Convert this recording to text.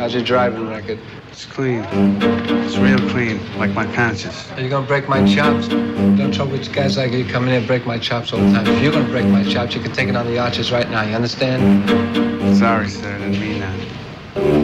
How's your driving record? It's clean. It's real clean, like my conscience. Are you gonna break my chops? Don't trouble with guys like you come in here and break my chops all the time. If you're gonna break my chops, you can take it on the arches right now, you understand? Sorry, sir, I didn't mean that.